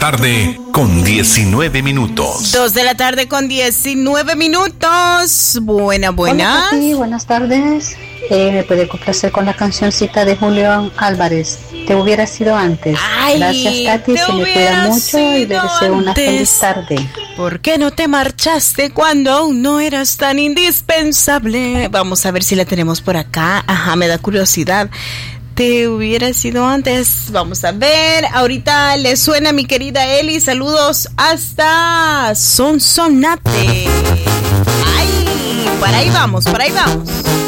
tarde con 19 minutos. 2 de la tarde con 19 minutos. Buenas. Hola, Pati, buenas tardes. Me puede complacer con la cancioncita de Julián Álvarez. Te hubiera sido antes. Ay, gracias, Tati. Se me cuida mucho y le deseo una feliz tarde. ¿Por qué no te marchaste cuando aún no eras tan indispensable? Vamos a ver si la tenemos por acá. Ajá, me da curiosidad. Te hubiera sido antes. Vamos a ver. Ahorita le suena a mi querida Eli. Saludos hasta Sonsonate. Ay, para ahí vamos.